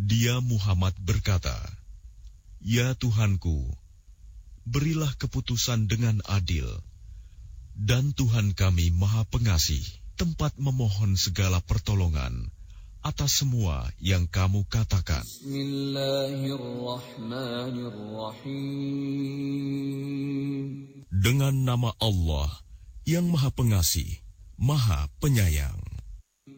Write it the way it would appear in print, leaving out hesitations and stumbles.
Dia Muhammad berkata, "Ya Tuhanku, berilah keputusan dengan adil, dan Tuhan kami Maha Pengasih, tempat memohon segala pertolongan atas semua yang kamu katakan." Bismillahirrahmanirrahim. Dengan nama Allah yang Maha Pengasih, Maha Penyayang.